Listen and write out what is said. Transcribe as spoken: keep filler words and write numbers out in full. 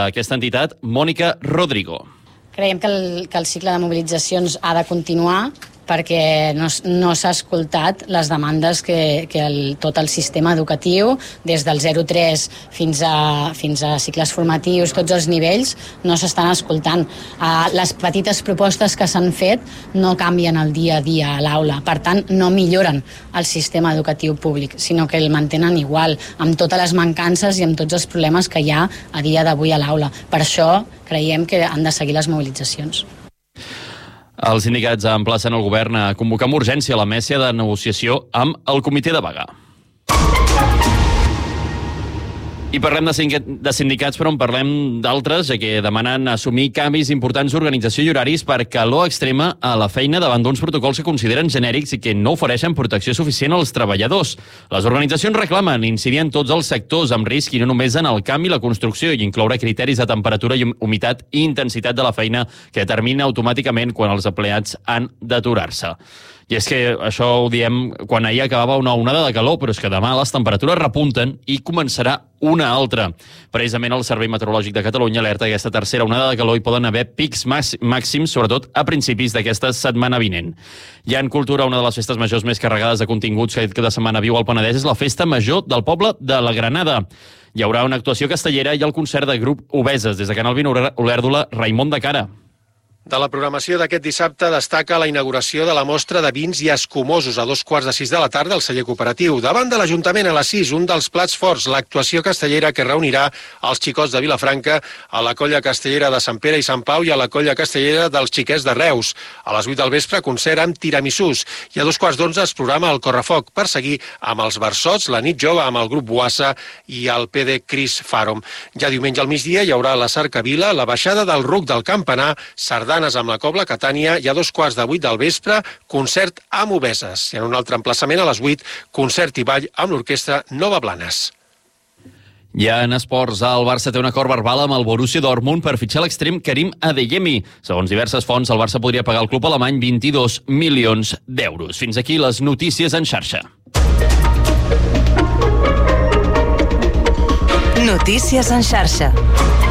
d'aquesta entitat, Mònica Rodrigo. Creiem que el, que el cicle de mobilitzacions ha de continuar perquè no, no s'ha escoltat les demandes que, que el, tot el sistema educatiu, des del zero tres fins a, fins a cicles formatius, tots els nivells, no s'estan escoltant. Uh, les petites propostes que s'han fet no canvien el dia a dia a l'aula, per tant, no milloren el sistema educatiu públic, sinó que el mantenen igual, amb totes les mancances i amb tots els problemes que hi ha a dia d'avui a l'aula. Per això creiem que han de seguir les mobilitzacions. Els sindicats emplacen el govern a convocar amb urgència la mesa de negociació amb el comitè de vaga. I parlem de sindicats, però en parlem d'altres, ja que demanen assumir canvis importants d'organització i horaris per calor extrema a la feina davant d'uns protocols que consideren genèrics i que no ofereixen protecció suficient als treballadors. Les organitzacions reclamen incidir en tots els sectors amb risc i no només en el camp i la construcció, i incloure criteris de temperatura i humitat i intensitat de la feina que determina automàticament quan els empleats han d'aturar-se. I és que això ho diem quan ahir acabava una onada de calor, però és que demà les temperatures repunten i començarà una altra. Precisament el Servei Meteorològic de Catalunya alerta aquesta tercera onada de calor i poden haver pics màxims, sobretot a principis d'aquesta setmana vinent. Ja en cultura, una de les festes majors més carregades de continguts que cada setmana viu al Penedès és la Festa Major del poble de la Granada. Hi haurà una actuació castellera i el concert de grup Obeses. Des de Canal vint Olèrdola, Raimon de Cara. De la programació d'aquest dissabte destaca la inauguració de la mostra de vins i escumosos a dos quarts de sis de la tarda al celler cooperatiu. Davant de l'Ajuntament a les sis, un dels plats forts, l'actuació castellera que reunirà els xicots de Vilafranca, a la colla castellera de Sant Pere i Sant Pau i a la colla castellera dels xiquets de Reus. A les vuit del vespre, concert amb tiramisús. I a dos quarts d'onze es programa el Correfoc per seguir amb els Versots, la nit jove amb el grup Boassa i el P D Cris Farom. Ja diumenge al migdia hi haurà la Cercavila, la baixada del Ruc del Campanar, Sardà amb la Cobla Catània i a dos quarts de vuit del vespre, concert amb Obeses. I en un altre emplaçament a les vuit, concert i ball amb l'orquestra Nova Blanes. Ja en esports, el Barça té un acord verbal amb el Borussia Dortmund per fitxar l'extrem Karim Adeyemi. Segons diverses fonts, el Barça podria pagar al club alemany vint-i-dos milions d'euros. Fins aquí les notícies en xarxa. Notícies en xarxa.